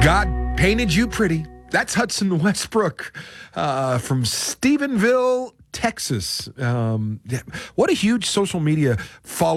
God painted you pretty. That's Hudson Westbrook from Stephenville, Texas. What a huge social media follower.